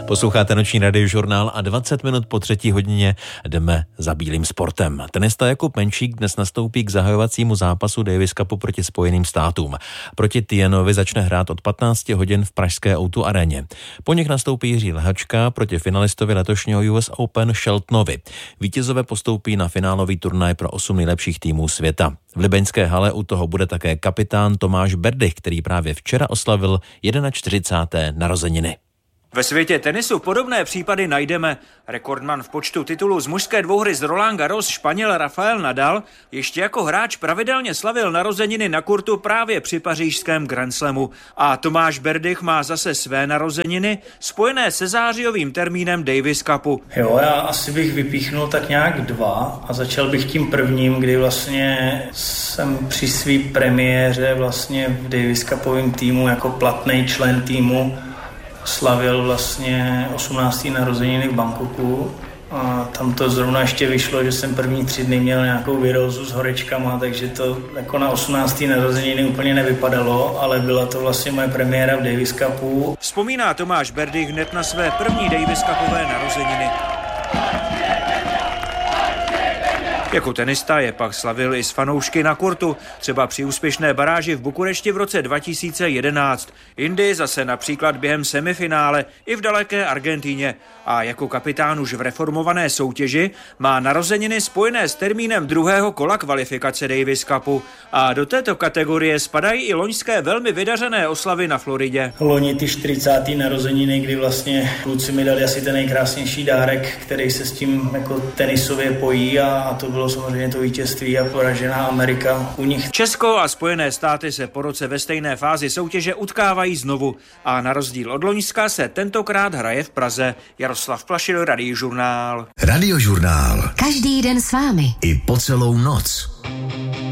Posloucháte noční radiožurnál a 20 minut po 3:00 jdeme za bílým sportem. Tenista Jakub Menšík dnes nastoupí k zahajovacímu zápasu Davis Cupu proti Spojeným státům. Proti Tienovi začne hrát od 15 hodin v pražské O2 aréně. Po nich nastoupí Jiří Lehačka proti finalistovi letošního US Open Sheltonovi. Vítězové postoupí na finálový turnaj pro 8 nejlepších týmů světa. V libeňské hale u toho bude také kapitán Tomáš Berdych, který právě včera oslavil 41. narozeniny. Ve světě tenisu podobné případy najdeme. Rekordman v počtu titulů z mužské dvouhry z Roland Garros, Španěl Rafael Nadal, ještě jako hráč pravidelně slavil narozeniny na kurtu právě při pařížském Grand Slamu. A Tomáš Berdych má zase své narozeniny spojené se zářijovým termínem Davis Cupu. Jo, já asi bych vypíchnul tak nějak 2 a začal bych tím prvním, kdy vlastně jsem při své premiéře vlastně v Davis Cupovém týmu jako platný člen týmu slavil vlastně 18. narozeniny v Bangkoku a tam to zrovna ještě vyšlo, že jsem první 3 dny měl nějakou virózu s horečkama, takže to jako na 18. narozeniny úplně nevypadalo, ale byla to vlastně moje premiéra v Davis Cupu. Vzpomíná Tomáš Berdych hned na své první Davis Cupové narozeniny. Jako tenista je pak slavil i s fanoušky na kurtu, třeba při úspěšné baráži v Bukurešti v roce 2011. Jindy zase například během semifinále i v daleké Argentíně. A jako kapitán už v reformované soutěži má narozeniny spojené s termínem druhého kola kvalifikace Davis Cupu. A do této kategorie spadají i loňské velmi vydařené oslavy na Floridě. Loni ty 40. narozeniny, kdy vlastně kluci mi dali asi ten nejkrásnější dárek, který se s tím jako tenisově pojí a to bylo samozřejmě to vítězství a poražená Amerika u nich. Česko a Spojené státy se po roce ve stejné fázi soutěže utkávají znovu a na rozdíl od loňska se tentokrát hraje v Praze. Jaroslav Plašil, Radiožurnál. Radiožurnál. Každý den s vámi. I po celou noc.